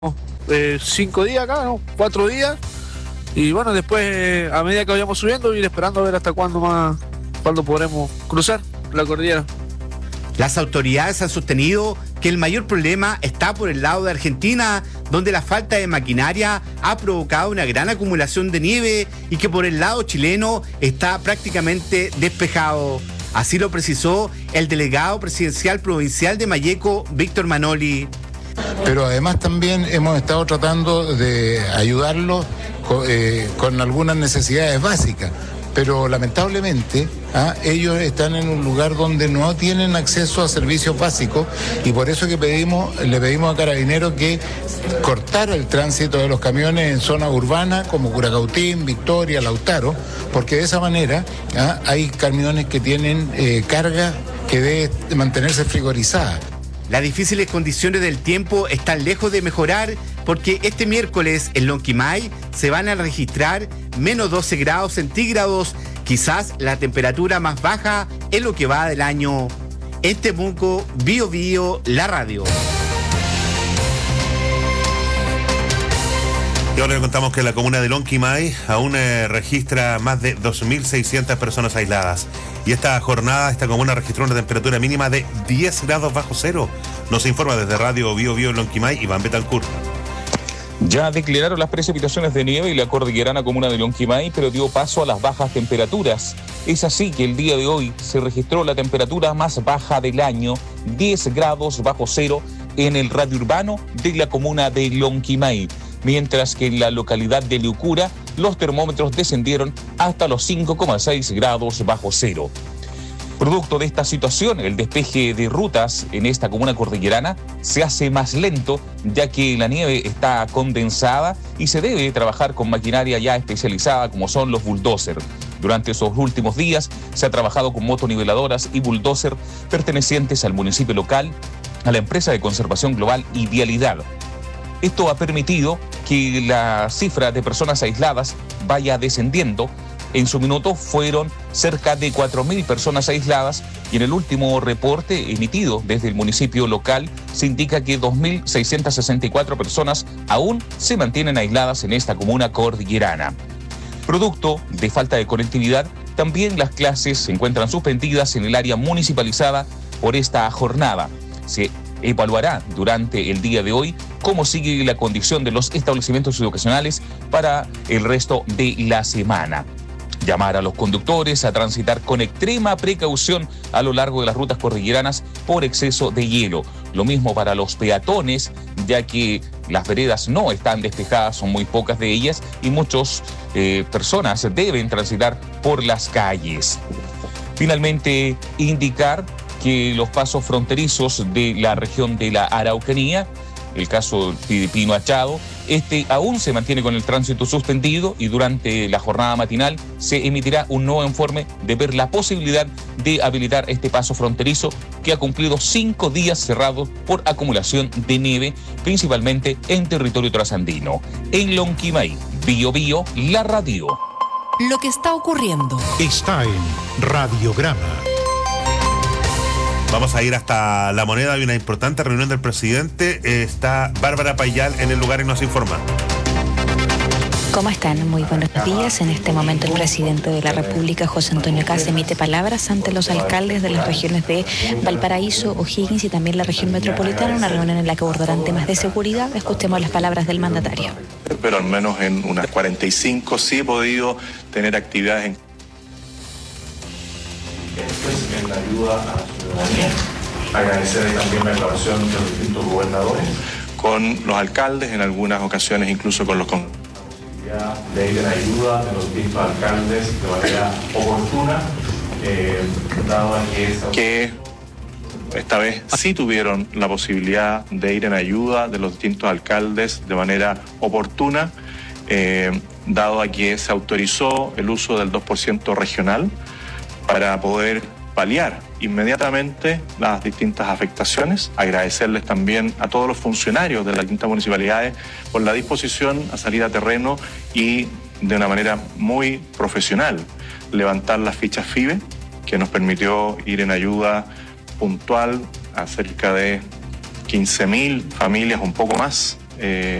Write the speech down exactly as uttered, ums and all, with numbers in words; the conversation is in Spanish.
eh, cinco días acá, ¿no? Cuatro días. Y bueno, después, eh, a medida que vayamos subiendo, ir esperando a ver hasta cuándo más, cuándo podremos cruzar la cordillera. Las autoridades han sostenido que el mayor problema está por el lado de Argentina, donde la falta de maquinaria ha provocado una gran acumulación de nieve y que por el lado chileno está prácticamente despejado. Así lo precisó el delegado presidencial provincial de Malleco, Víctor Manoli. Pero además también hemos estado tratando de ayudarlos con, eh, con algunas necesidades básicas, pero lamentablemente ¿ah? ellos están en un lugar donde no tienen acceso a servicios básicos y por eso que pedimos, le pedimos a Carabineros que cortara el tránsito de los camiones en zonas urbanas como Curacautín, Victoria, Lautaro, porque de esa manera ¿ah? hay camiones que tienen eh, carga que debe mantenerse frigorizada. Las difíciles condiciones del tiempo están lejos de mejorar porque este miércoles en Lonquimay se van a registrar menos doce grados centígrados, quizás la temperatura más baja en lo que va del año. En Temuco, Bio Bio, la radio. Y ahora le contamos que la comuna de Lonquimay aún eh, registra más de dos mil seiscientas personas aisladas. Y esta jornada, esta comuna registró una temperatura mínima de diez grados bajo cero. Nos informa desde Radio Bio Bio Lonquimay, Iván Betancourt. Ya declararon las precipitaciones de nieve y la cordillerana comuna de Lonquimay, pero dio paso a las bajas temperaturas. Es así que el día de hoy se registró la temperatura más baja del año, diez grados bajo cero, en el radio urbano de la comuna de Lonquimay. Mientras que en la localidad de Liucura los termómetros descendieron hasta los cinco coma seis grados bajo cero. Producto de esta situación, el despeje de rutas en esta comuna cordillerana se hace más lento, ya que la nieve está condensada y se debe trabajar con maquinaria ya especializada como son los bulldozers. Durante esos últimos días se ha trabajado con motoniveladoras y bulldozer pertenecientes al municipio local, a la empresa de conservación global y vialidad. Esto ha permitido que la cifra de personas aisladas vaya descendiendo. En su minuto fueron cerca de cuatro mil personas aisladas y en el último reporte emitido desde el municipio local se indica que dos mil seiscientas sesenta y cuatro personas aún se mantienen aisladas en esta comuna cordillerana. Producto de falta de conectividad, también las clases se encuentran suspendidas en el área municipalizada por esta jornada. Se evaluará durante el día de hoy cómo sigue la condición de los establecimientos educacionales para el resto de la semana. Llamar a los conductores a transitar con extrema precaución a lo largo de las rutas cordilleranas por exceso de hielo. Lo mismo para los peatones, ya que las veredas no están despejadas, son muy pocas de ellas y muchas eh, personas deben transitar por las calles. Finalmente, indicar que los pasos fronterizos de la región de la Araucanía, el caso de Pino Achado, este aún se mantiene con el tránsito suspendido y durante la jornada matinal se emitirá un nuevo informe de ver la posibilidad de habilitar este paso fronterizo que ha cumplido cinco días cerrados por acumulación de nieve, principalmente en territorio trasandino. En Lonquimay, Bio Bio, la radio. Lo que está ocurriendo está en Radiograma. Vamos a ir hasta La Moneda. Hay una importante reunión del presidente. Está Bárbara Payal en el lugar y nos informa. ¿Cómo están? Muy buenos días. En este momento el presidente de la República, José Antonio Kast, emite palabras ante los alcaldes de las regiones de Valparaíso, O'Higgins y también la región metropolitana, una reunión en la que abordarán temas de seguridad. Escuchemos las palabras del mandatario. Pero al menos en unas cuarenta y cinco sí he podido tener actividades en... Después en la ayuda a la ciudadanía, agradecer también la colaboración de los distintos gobernadores con los alcaldes, en algunas ocasiones incluso con los con... de ir en ayuda de los distintos alcaldes de manera oportuna, eh, dado que, esta... que esta vez sí tuvieron la posibilidad de ir en ayuda de los distintos alcaldes de manera oportuna, eh, dado a que se autorizó el uso del dos por ciento regional para poder paliar inmediatamente las distintas afectaciones. Agradecerles también a todos los funcionarios de las distintas municipalidades por la disposición a salir a terreno y de una manera muy profesional levantar las fichas F I B E, que nos permitió ir en ayuda puntual a cerca de quince mil familias, un poco más, eh,